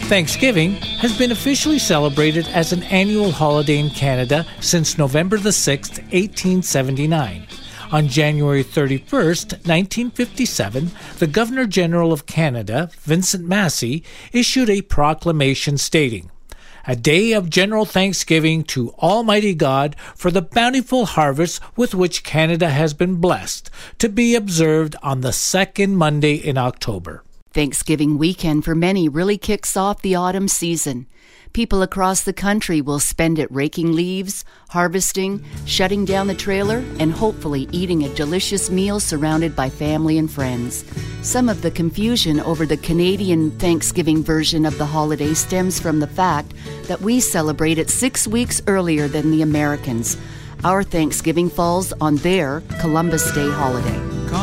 Thanksgiving has been officially celebrated as an annual holiday in Canada since November the 6th, 1879. On January 31st, 1957, the Governor-General of Canada, Vincent Massey, issued a proclamation stating, "A day of general thanksgiving to Almighty God for the bountiful harvest with which Canada has been blessed, to be observed on the second Monday in October." Thanksgiving weekend for many really kicks off the autumn season. People across the country will spend it raking leaves, harvesting, shutting down the trailer, and hopefully eating a delicious meal surrounded by family and friends. Some of the confusion over the Canadian Thanksgiving version of the holiday stems from the fact that we celebrate it 6 weeks earlier than the Americans. Our Thanksgiving falls on their Columbus Day holiday.